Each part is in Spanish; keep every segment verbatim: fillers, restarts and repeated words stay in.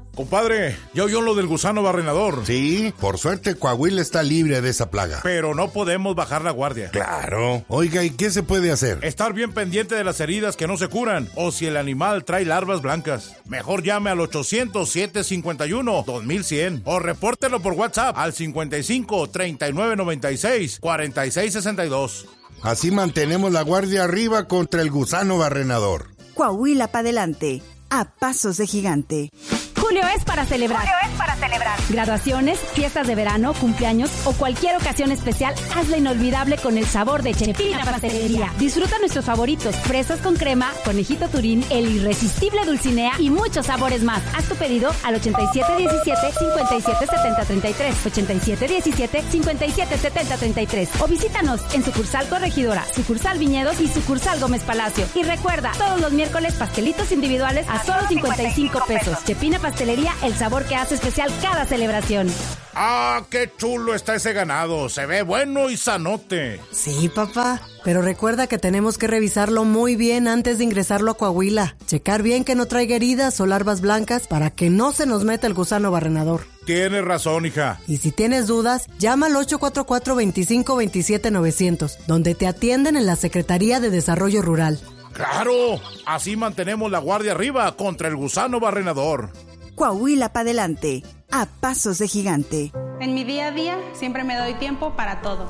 Compadre, ¿ya oyó lo del gusano barrenador? Sí, por suerte Coahuila está libre de esa plaga. Pero no podemos bajar la guardia. Claro. Oiga, ¿y qué se puede hacer? Estar bien pendiente de las heridas que no se curan, o si el animal trae larvas blancas. Mejor llame al ochocientos, siete cincuenta y uno, dos mil cien o repórtelo por WhatsApp al cincuenta y cinco, treinta y nueve noventa y seis, cuarenta y seis sesenta y dos. Así mantenemos la guardia arriba contra el gusano barrenador. Coahuila pa' adelante, a pasos de gigante. Julio es para celebrar. Julio es para celebrar. Graduaciones, fiestas de verano, cumpleaños o cualquier ocasión especial, hazla inolvidable con el sabor de Chepina Pastelería. Disfruta nuestros favoritos: fresas con crema, conejito turín, el irresistible dulcinea y muchos sabores más. Haz tu pedido al ochenta y siete diecisiete, cincuenta y siete setenta treinta y tres, ochenta y siete diecisiete, cincuenta y siete setenta treinta y tres o visítanos en sucursal Corregidora, sucursal Viñedos y sucursal Gómez Palacio. Y recuerda, todos los miércoles pastelitos individuales a solo cincuenta y cinco pesos. Chepina Pastelería, el sabor que hace especial cada celebración. ¡Ah, qué chulo está ese ganado! Se ve bueno y sanote. Sí, papá, pero recuerda que tenemos que revisarlo muy bien antes de ingresarlo a Coahuila. Checar bien que no traiga heridas o larvas blancas para que no se nos meta el gusano barrenador. Tienes razón, hija. Y si tienes dudas, llama al ocho cuatro cuatro, veinticinco veintisiete novecientos, donde te atienden en la Secretaría de Desarrollo Rural. ¡Claro! Así mantenemos la guardia arriba contra el gusano barrenador. Coahuila pa' adelante, a pasos de gigante. En mi día a día siempre me doy tiempo para todo.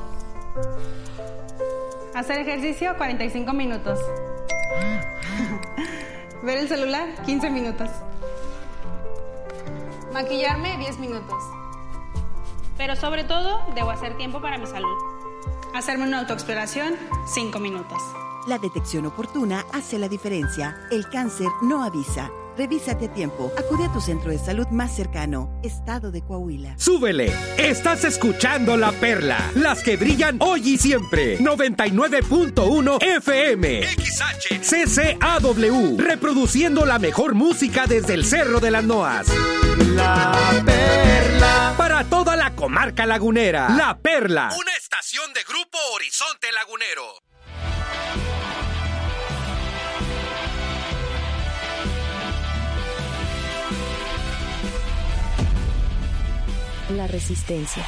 Hacer ejercicio, cuarenta y cinco minutos. Ver el celular, quince minutos. Maquillarme, diez minutos. Pero sobre todo, debo hacer tiempo para mi salud. Hacerme una autoexploración, cinco minutos. La detección oportuna hace la diferencia. El cáncer no avisa. Revísate a tiempo. Acude a tu centro de salud más cercano. Estado de Coahuila. ¡Súbele! Estás escuchando La Perla. Las que brillan hoy y siempre. noventa y nueve punto uno F M. X H. C C A W. Reproduciendo la mejor música desde el Cerro de las Noas. La Perla. Para toda la comarca lagunera. La Perla. Una estación de Grupo Horizonte Lagunero. La Resistencia.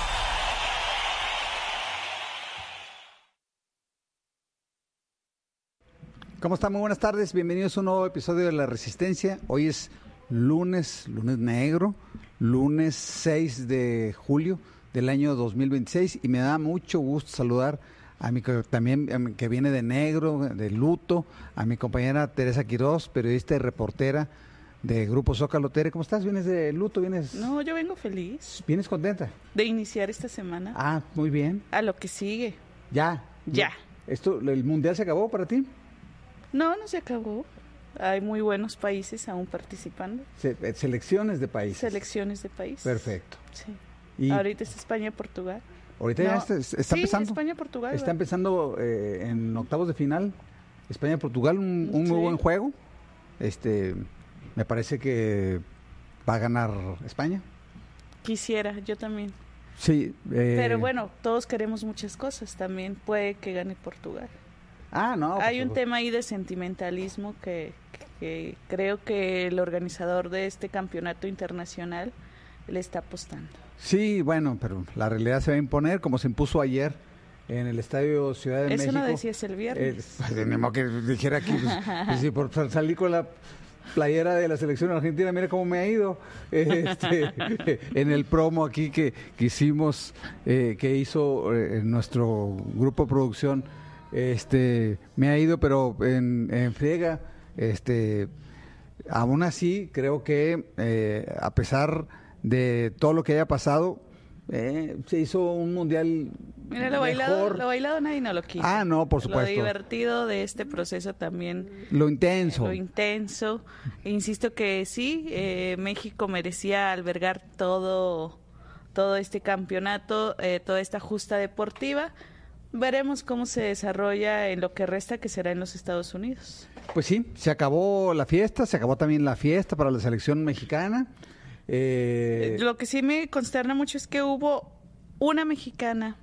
¿Cómo están? Muy buenas tardes, bienvenidos a un nuevo episodio de La Resistencia. Hoy es lunes, lunes negro, lunes seis de julio del año dos mil veintiséis y me da mucho gusto saludar a mi también a mi, que viene de negro, de luto, a mi compañera Teresa Quiroz, periodista y reportera de Grupo Zócalo. Tere, ¿cómo estás? ¿Vienes de luto? ¿Vienes? No, yo vengo feliz. ¿Vienes contenta? De iniciar esta semana. Ah, muy bien. A lo que sigue. Ya. Ya. ¿Esto, el mundial se acabó para ti? No, no se acabó. Hay muy buenos países aún participando. Se, selecciones de países. Selecciones de países. Perfecto. Sí. Y ahorita es España y Portugal. Ahorita no. ya está, está sí, empezando. España Portugal. Está empezando eh, en octavos de final. España Portugal, un, un sí. muy buen juego. Este, me parece que va a ganar España. Quisiera, yo también. Sí. Eh, Pero bueno, todos queremos muchas cosas. También puede que gane Portugal. Ah, no. Hay pues, un tema ahí de sentimentalismo que, que creo que el organizador de este campeonato internacional le está apostando. Sí, bueno, pero la realidad se va a imponer, como se impuso ayer en el Estadio Ciudad de Eso México. Eso no decías el viernes. Eh, pues, ni modo que dijera aquí, pues, pues, sí, por salir con la playera de la selección argentina, mira cómo me ha ido este, en el promo aquí que, que hicimos, eh, que hizo eh, nuestro grupo de producción. Este, me ha ido, pero en, en friega. Este, aún así, creo que eh, a pesar de todo lo que haya pasado, eh, se hizo un mundial. Mira, lo bailado, lo bailado nadie no lo quiso. Ah, no, por supuesto. Lo divertido de este proceso también. Lo intenso. Eh, lo intenso. Insisto que sí, eh, México merecía albergar todo, todo este campeonato, eh, toda esta justa deportiva. Veremos cómo se desarrolla en lo que resta, que será en los Estados Unidos. Pues sí, se acabó la fiesta, se acabó también la fiesta para la selección mexicana. Eh... Lo que sí me consterna mucho es que hubo una mexicana,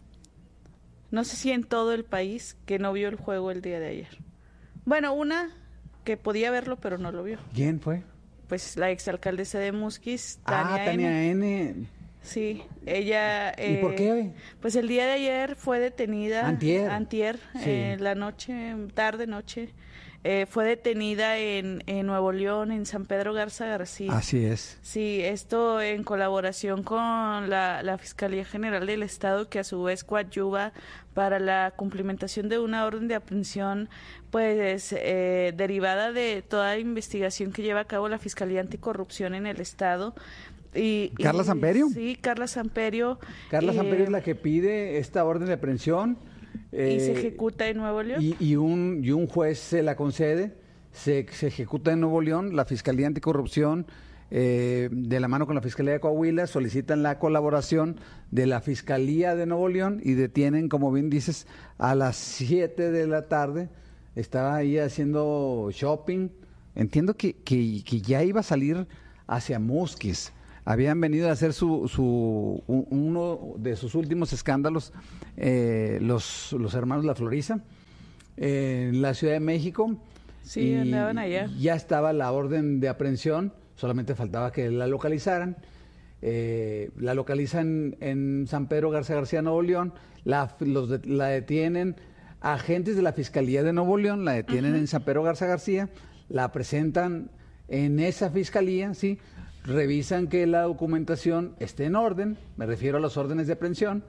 no sé si en todo el país, que no vio el juego el día de ayer. Bueno, una que podía verlo pero no lo vio. ¿Quién fue? pues la exalcaldesa de Musquis, Tania, ah, Tania N. N. Sí, ella... ¿Y por qué? Pues el día de ayer fue detenida. Antier. Antier, sí. eh, la noche, tarde, noche. Eh, fue detenida en, en Nuevo León, en San Pedro Garza García. Así es. Sí, esto en colaboración con la, la Fiscalía General del Estado, que a su vez coadyuva para la cumplimentación de una orden de aprehensión, pues eh, derivada de toda investigación que lleva a cabo la Fiscalía Anticorrupción en el Estado. Y, ¿Carla y, Samperio? Sí, Carla Samperio. Carla eh, Samperio es la que pide esta orden de aprehensión. Eh, y se eh, ejecuta en Nuevo León. Y, y, un, y un juez se la concede, se, se ejecuta en Nuevo León. La Fiscalía Anticorrupción, eh, de la mano con la Fiscalía de Coahuila, solicitan la colaboración de la Fiscalía de Nuevo León y detienen, como bien dices, a las siete de la tarde. Estaba ahí haciendo shopping. Entiendo que, que, que ya iba a salir hacia Musquis. Habían venido a hacer su, su uno de sus últimos escándalos, eh, los, los hermanos La Floriza, eh, en la Ciudad de México. Sí, andaban allá. Ya estaba la orden de aprehensión, solamente faltaba que la localizaran. Eh, la localizan en San Pedro Garza García, Nuevo León, la, los de, la detienen agentes de la Fiscalía de Nuevo León, la detienen uh-huh. en San Pedro Garza García, la presentan en esa fiscalía, ¿sí? Revisan que la documentación esté en orden, me refiero a las órdenes de aprehensión,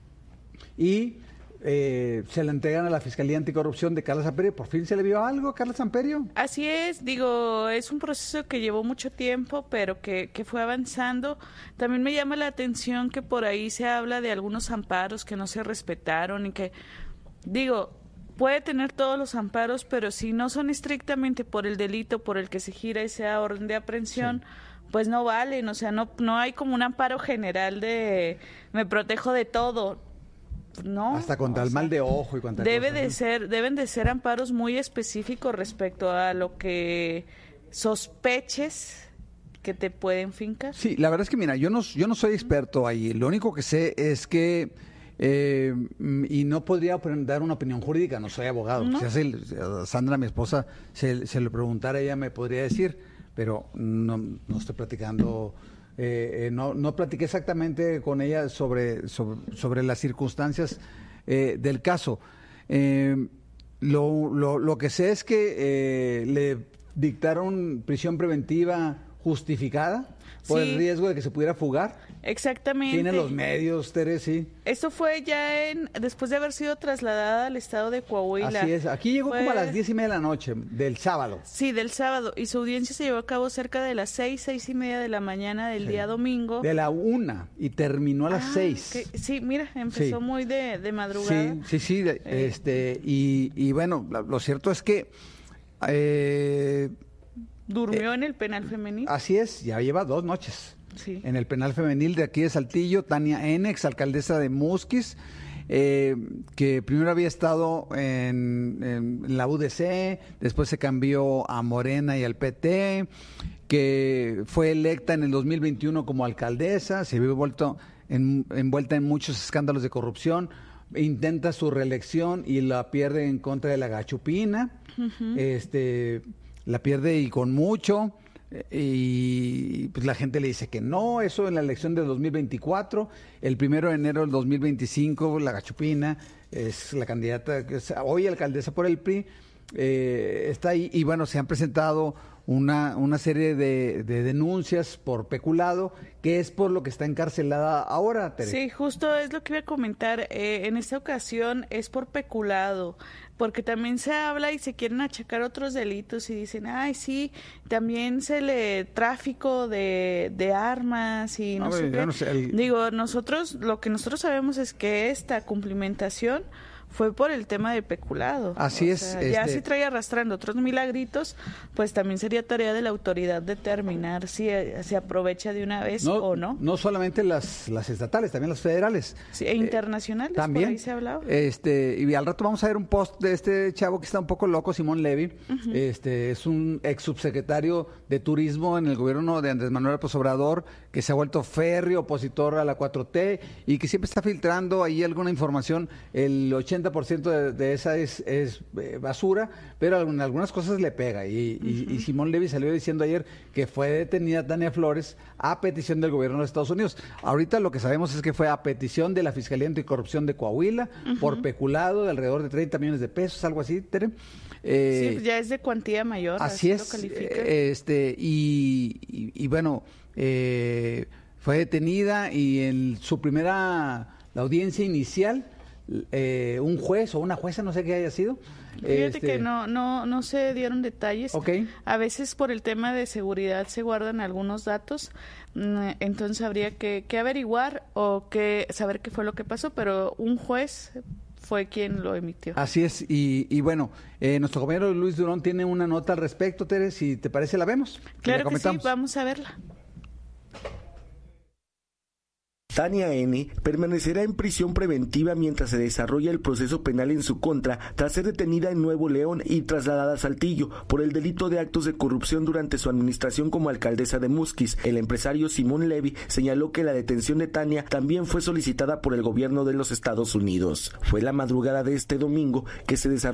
y eh, se la entregan a la Fiscalía Anticorrupción de Carla Samperio. ¿Por fin se le vio algo a Carla Samperio? Así es, digo, es un proceso que llevó mucho tiempo, pero que, que fue avanzando. También me llama la atención que por ahí se habla de algunos amparos que no se respetaron y que, digo, puede tener todos los amparos, pero si no son estrictamente por el delito por el que se gira esa orden de aprehensión, sí. pues no valen, o sea, no no hay como un amparo general de me protejo de todo, no. Hasta contra el sea, mal de ojo y cuanta debe cosa, de ¿no? ser, deben de ser amparos muy específicos respecto a lo que sospeches que te pueden fincar. Sí, la verdad es que mira, yo no yo no soy experto ahí, lo único que sé es que Eh, y no podría dar una opinión jurídica, no soy abogado. ¿No? Si hace, Sandra, mi esposa, se, se lo preguntara, ella me podría decir, pero no, no estoy platicando, eh, eh, no, no platiqué exactamente con ella sobre, sobre, sobre las circunstancias eh, del caso. Eh, lo, lo, lo que sé es que eh, le dictaron prisión preventiva justificada por sí. el riesgo de que se pudiera fugar. Exactamente. Tiene los medios, Tere, sí. Esto fue ya en después de haber sido trasladada al estado de Coahuila. Así es. Aquí llegó fue... como a las diez y media de la noche del sábado. Sí, del sábado. Y su audiencia se llevó a cabo cerca de las seis, seis y media de la mañana del sí. día domingo. De la una y terminó a las ah, seis. Okay. Sí, mira, empezó sí. muy de, de madrugada. Sí, sí, sí. De, eh. este y, y bueno, lo cierto es que eh, durmió eh, en el penal femenil. Así es. Ya lleva dos noches. Sí. En el penal femenil de aquí de Saltillo, Tania N., exalcaldesa de Musquis, eh, que primero había estado en, en la U D C, después se cambió a Morena y al P T, que fue electa en el dos mil veintiuno como alcaldesa, se vio vuelto en, envuelta en muchos escándalos de corrupción, intenta su reelección y la pierde en contra de la Gachupina, uh-huh. este, la pierde y con mucho. Y pues la gente le dice que no, eso en la elección del dos mil veinticuatro, el primero de enero del dos mil veinticinco, la Gachupina es la candidata, que es hoy alcaldesa por el P R I, eh, está ahí y bueno, se han presentado una, una serie de, de denuncias por peculado, que es por lo que está encarcelada ahora, Tere. Sí, justo es lo que iba a comentar, eh, en esta ocasión es por peculado, porque también se habla y se quieren achacar otros delitos y dicen, ay, sí, también se le tráfico de, de armas y no, no sé qué. No sé, el... Digo, nosotros, lo que nosotros sabemos es que esta cumplimentación fue por el tema de peculado. Así o es. Sea, este... Ya si trae arrastrando otros milagritos, pues también sería tarea de la autoridad determinar si se aprovecha de una vez no, o no. No solamente las, las estatales, también las federales. Sí, e internacionales, eh, también, por ahí se hablaba. Este, y al rato vamos a ver un post de este chavo que está un poco loco, Simón Levy. Uh-huh. Este, es un ex subsecretario de Turismo en el gobierno de Andrés Manuel López Obrador, que se ha vuelto férreo opositor a la cuatro T y que siempre está filtrando ahí alguna información. El ochenta ochenta por ciento de, de esa es, es eh, basura, pero en algunas cosas le pega. Y, uh-huh. y, y Simón Levy salió diciendo ayer que fue detenida Tania Flores a petición del gobierno de Estados Unidos. Ahorita lo que sabemos es que fue a petición de la Fiscalía Anticorrupción de Coahuila, uh-huh. por peculado de alrededor de treinta millones de pesos, algo así, Tere. Eh, sí, ya es de cuantía mayor. Así, así es. Lo califica. Este, y, y, y bueno, eh, fue detenida y en su primera, la audiencia inicial, eh, un juez o una jueza, no sé qué haya sido. Fíjate este... que no, no, no se dieron detalles. Okay. A veces por el tema de seguridad se guardan algunos datos, entonces habría que, que averiguar o que saber qué fue lo que pasó, pero un juez fue quien lo emitió. Así es, y, y bueno, eh, nuestro compañero Luis Durón tiene una nota al respecto, Tere, si te parece la vemos. Claro que sí, vamos a verla. Tania N. permanecerá en prisión preventiva mientras se desarrolla el proceso penal en su contra tras ser detenida en Nuevo León y trasladada a Saltillo por el delito de actos de corrupción durante su administración como alcaldesa de Musquis. El empresario Simón Levy señaló que la detención de Tania también fue solicitada por el gobierno de los Estados Unidos. Fue la madrugada de este domingo que se desarrolló